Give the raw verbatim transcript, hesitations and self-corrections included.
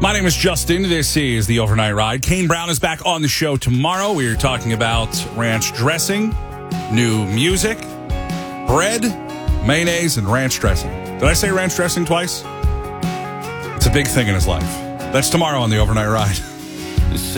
My name is Justin. This is the Overnight Ride. Kane Brown is back on the show tomorrow. We are talking about ranch dressing, new music, bread, mayonnaise, and ranch dressing. Did I say ranch dressing twice? It's a big thing in his life. That's tomorrow on the Overnight Ride.